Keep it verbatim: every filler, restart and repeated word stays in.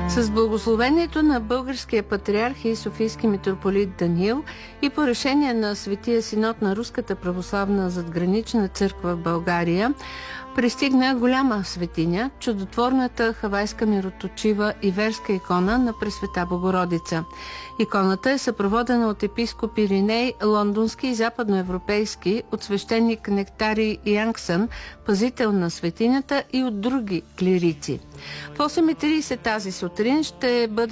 С благословението на българския патриарх и софийски митрополит Даниил и по решение на Светия синод на Руската православна задгранична църква в България пристигна голяма светиня, чудотворната хавайска мироточива иверска икона на Пресвета Богородица. Иконата е съпроводена от епископ Ириней, лондонски и западноевропейски, от свещеник Нектарий Янгсън, пазител на светинята, и от други клирици. В осем и тридесет тази сутрин ще бъде